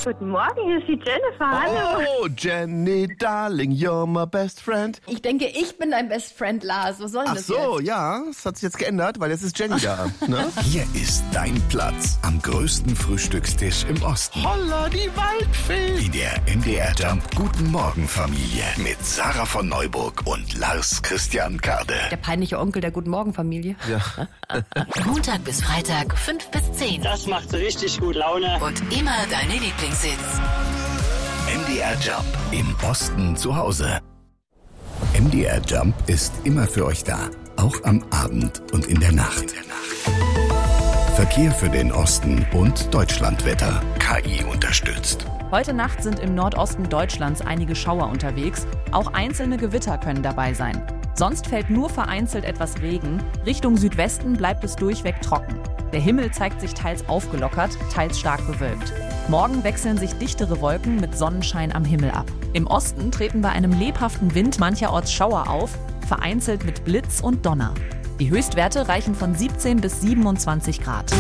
Guten Morgen, hier ist die Jennifer. Hallo. Oh, Jenny, darling, you're my best friend. Ich denke, ich bin dein Best Friend, Lars. Was soll denn Ach das so, jetzt? ja, es hat sich jetzt geändert, weil jetzt ist Jenny da. Ne? Hier ist dein Platz am größten Frühstückstisch im Osten. Holla, die Waldfee. In der MDR Jump Guten Morgen Familie mit Sarah von Neuburg und Lars Christian Kade. Der peinliche Onkel der Guten Morgen Familie. Ja. Montag bis Freitag 5 bis 10. Das macht richtig gut Laune. Und immer deine Lieblingshits. MDR Jump im Osten zu Hause. MDR Jump ist immer für euch da, auch am Abend und in der Nacht. Verkehr für den Osten und Deutschlandwetter. KI unterstützt. Heute Nacht sind im Nordosten Deutschlands einige Schauer unterwegs. Auch einzelne Gewitter können dabei sein. Sonst fällt nur vereinzelt etwas Regen. Richtung Südwesten bleibt es durchweg trocken. Der Himmel zeigt sich teils aufgelockert, teils stark bewölkt. Morgen wechseln sich dichtere Wolken mit Sonnenschein am Himmel ab. Im Osten treten bei einem lebhaften Wind mancherorts Schauer auf, vereinzelt mit Blitz und Donner. Die Höchstwerte reichen von 17 bis 27 Grad.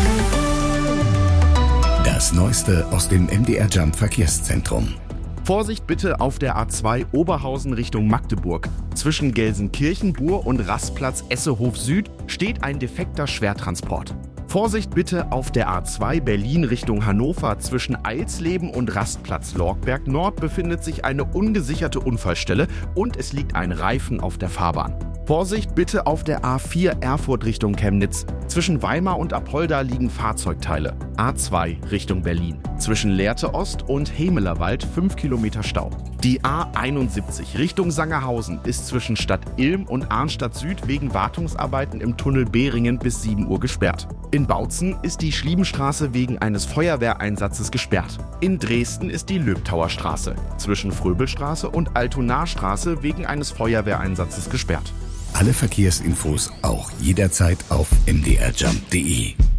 Das Neueste aus dem MDR Jump Verkehrszentrum. Vorsicht bitte auf der A2 Oberhausen Richtung Magdeburg. Zwischen Gelsenkirchen-Bur und Rastplatz Essehof Süd steht ein defekter Schwertransport. Vorsicht bitte auf der A2 Berlin Richtung Hannover. Zwischen Eilsleben und Rastplatz Lorgberg Nord befindet sich eine ungesicherte Unfallstelle und es liegt ein Reifen auf der Fahrbahn. Vorsicht bitte auf der A4 Erfurt Richtung Chemnitz. Zwischen Weimar und Apolda liegen Fahrzeugteile. A2 Richtung Berlin. Zwischen Lehrte Ost und Hemelerwald 5 Kilometer Stau. Die A71 Richtung Sangerhausen ist zwischen Stadt Ilm und Arnstadt Süd wegen Wartungsarbeiten im Tunnel Behringen bis 7 Uhr gesperrt. In Bautzen ist die Schliebenstraße wegen eines Feuerwehreinsatzes gesperrt. In Dresden ist die Löbtauer Straße zwischen Fröbelstraße und Altonarstraße wegen eines Feuerwehreinsatzes gesperrt. Alle Verkehrsinfos auch jederzeit auf mdrjump.de.